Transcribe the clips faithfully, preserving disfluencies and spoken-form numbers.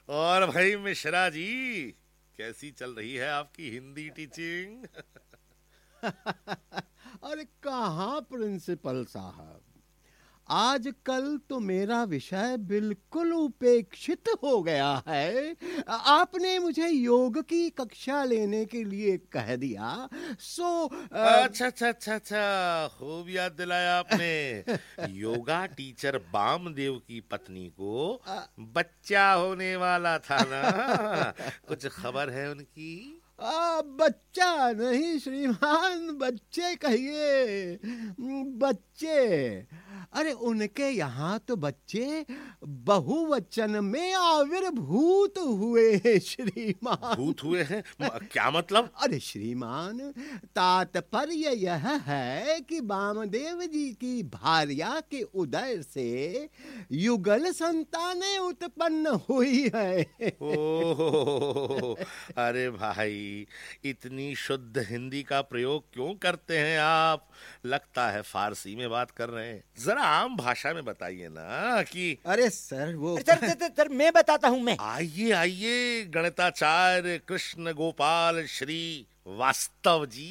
और भाई मिश्रा जी, कैसी चल रही है आपकी हिंदी टीचिंग? अरे कहाँ प्रिंसिपल साहब, आजकल तो मेरा विषय बिल्कुल उपेक्षित हो गया है। आपने मुझे योग की कक्षा लेने के लिए कह दिया, सो अ, अच्छा अच्छा अच्छा अच्छा, खूब याद दिलाया आपने। योगा टीचर बामदेव की पत्नी को अ, बच्चा होने वाला था ना? कुछ खबर है उनकी? आ, बच्चा नहीं श्रीमान, बच्चे कहिए, बच्चे। अरे उनके यहाँ तो बच्चे बहुवचन में आविर्भूत हुए श्रीमान। भूत हुए हैं? म- क्या मतलब? अरे श्रीमान, तात्पर्य यह है कि वामदेव जी की भार्या के उदय से युगल संतानें उत्पन्न हुई है। ओह, अरे भाई, इतनी शुद्ध हिंदी का प्रयोग क्यों करते हैं आप? लगता है फारसी में बात कर रहे हैं। जरा आम भाषा में बताइए ना कि। अरे सर वो अरे सर, सर, सर, सर मैं बताता हूँ मैं आइए आइए, गणिताचार्य कृष्ण गोपाल श्री वास्तव जी।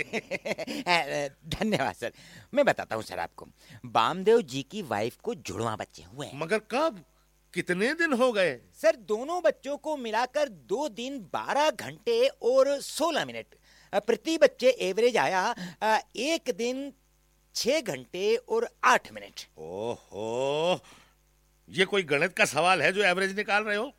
धन्यवाद सर। मैं बताता हूँ सर आपको। वामदेव जी की वाइफ को जुड़वा बच्चे हुए हैं। मगर कब? कितने दिन हो गए? सर दोनों बच्चों को मिलाकर दो दिन बारह घंटे और सोलह मिनट। अ, प्रति बच्चे एवरेज आया अ, एक दिन छह घंटे और आठ मिनट। ओहो, ये कोई गणित का सवाल है जो एवरेज निकाल रहे हो?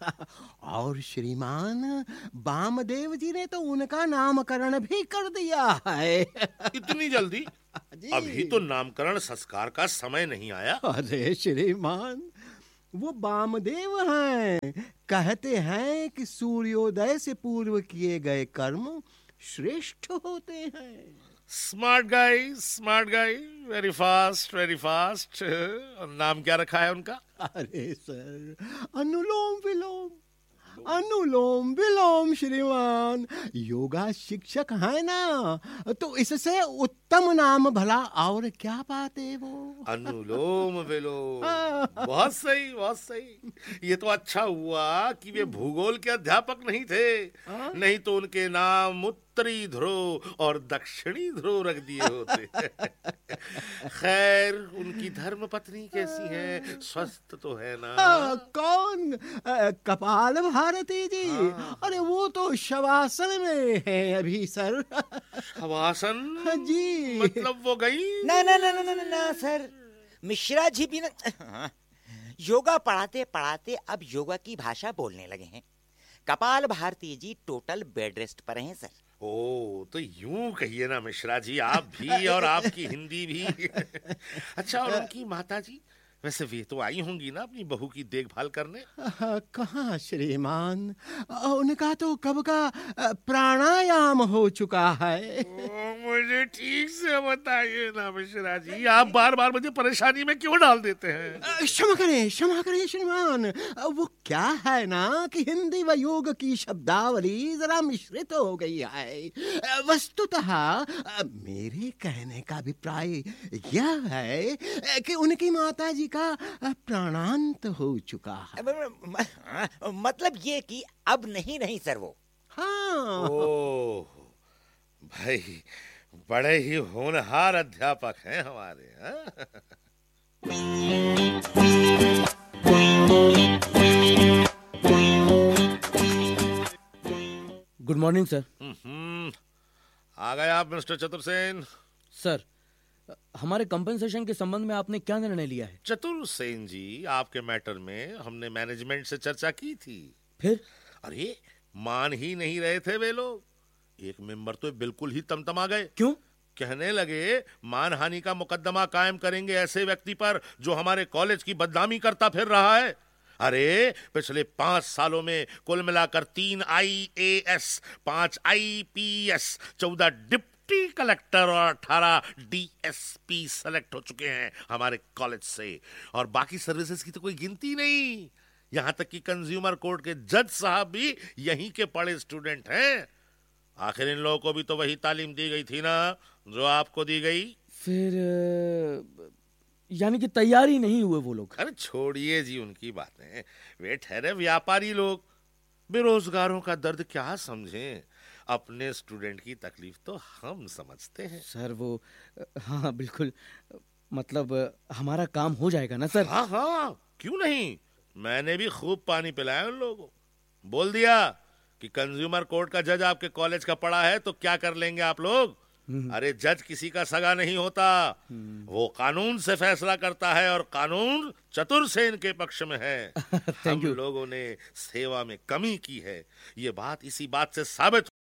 और श्रीमान, वामदेव जी ने तो उनका नामकरण भी कर दिया है। इतनी जल्दी? जी। अभी तो नामकरण संस्कार का समय नहीं आया। अरे श्रीमान, वो वामदेव हैं, कहते हैं कि सूर्योदय से पूर्व किए गए कर्म श्रेष्ठ होते हैं। स्मार्ट गाई, स्मार्ट गाई, वेरी फास्ट, वेरी फास्ट। नाम क्या रखा है उनका? अरे सर, अनुलोम विलोम, अनुलोम विलोम श्रीमान। योगा शिक्षक है ना, तो इससे उत्तम नाम भला और क्या बात है वो। अनुलोम विलोम, बहुत सही, बहुत सही। ये तो अच्छा हुआ कि वे भूगोल के अध्यापक नहीं थे, नहीं तो उनके नाम उत्तरी ध्रुव और दक्षिणी ध्रुव रख दिए होते। खैर, उनकी धर्म पत्नी कैसी है? स्वस्थ तो है ना? आ, कौन? आ, कपाल भारती जी? हाँ। अरे वो तो शवासन में है अभी सर। शवासन? जी। मतलब वो गई? ना ना ना ना ना, ना, ना सर, मिश्रा जी भी ना योगा पढ़ाते पढ़ाते अब योगा की भाषा बोलने लगे हैं। कपाल भारती जी टोटल बेड रेस्ट पर हैं सर। ओ, तो यूं कहिए ना मिश्रा जी, आप भी और आपकी हिंदी भी। अच्छा, और उनकी माता जी? वैसे वे तो आई होंगी ना अपनी बहू की देखभाल करने? आ, कहाँ श्रीमान, आ, उनका तो कब का आ, प्राणायाम हो चुका है। ओ, मुझे ठीक से बताइए ना मिश्रा जी, आप बार बार मुझे परेशानी में क्यों डाल देते हैं? आ, क्षमा करें, क्षमा करें श्रीमान। आ, वो क्या है ना कि हिंदी व योग की शब्दावली जरा मिश्रित हो गई है। आ, वस्तुतः आ, मेरे कहने का अभिप्राय यह है आ, कि उनकी माता जी का आ, प्राणांत हो चुका है। म- म- मतलब ये कि अब नहीं नहीं सर वो। हाँ। ओह भाई, बड़े ही होनहार अध्यापक हैं हमारे। हाँ? Good morning sir. हम्म, आ गए आप मिस्टर चतुर्सेन? सर, हमारे कंपनसेशन के संबंध में आपने क्या निर्णय लिया है? चतुर्सेन जी, आपके मैटर में हमने मैनेजमेंट से चर्चा की थी। फिर? अरे, मान ही नहीं रहे थे वे लोग। एक मेंबर तो बिल्कुल ही तमतमा गए। क्यों? कहने लगे मानहानि का मुकदमा कायम करेंगे ऐसे व्यक्ति पर जो हमारे कॉलेज की बदनामी करता फिर रहा है। अरे, पिछले पांच सालों में कुल मिलाकर तीन आई ए एस, पांच आई पी एस, चौदह डिप्टी कलेक्टर और अठारह डी एस पी सेलेक्ट हो चुके हैं हमारे कॉलेज से। और बाकी सर्विसेज की तो कोई गिनती नहीं। यहां तक कि कंज्यूमर कोर्ट के जज साहब भी यहीं के पढ़े स्टूडेंट हैं। आखिर इन लोगों को भी तो वही तालीम दी गई थी ना जो आपको दी गई। फिर यानी कि तैयार ही नहीं हुए वो लोग। अरे छोड़िए जी उनकी बातें, वे ठहरे व्यापारी लोग, बेरोजगारों का दर्द क्या समझें। अपने स्टूडेंट की तकलीफ तो हम समझते हैं। सर वो हाँ हाँ बिल्कुल, मतलब हमारा काम हो जाएगा ना सर? हाँ हाँ क्यों नहीं, मैंने भी खूब पानी पिलाया उन लोगों को। बोल दिया कि कंज्यूमर कोर्ट का जज आपके कॉलेज का पड़ा है तो क्या कर लेंगे आप लोग। अरे जज किसी का सगा नहीं होता, वो कानून से फैसला करता है और कानून चतुर्सेन के पक्ष में है। हम you. लोगों ने सेवा में कमी की है, ये बात इसी बात से साबित